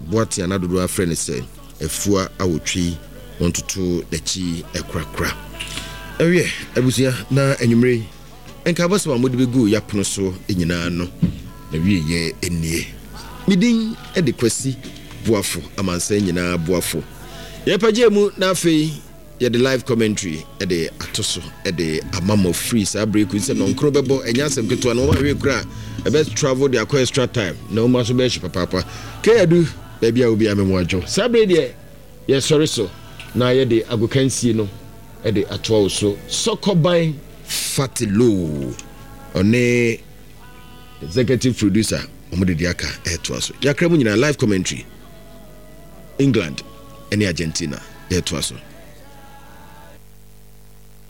boate anadodo afre ne se efua awotwi wontoto dachi ekrakra ewie abusia na anwumre enka bose wa mode begu yapono so enyina no na wie ye enie midin de kwasi boafo amansa nyina boafo ye pagye mu na afei ye the live commentary de atoso de amamo free sa break we say no nkro bebo enya asem keto na we kura e best travel the extra time no ma so be shi papa ke adu baby a obi amemo adwo sa break de ye sorry so na ye de agokansie no de atwa so sokoban fatilo one executive producer omode diaka etwa so yakra mu nyina live commentary England and Argentina etwa so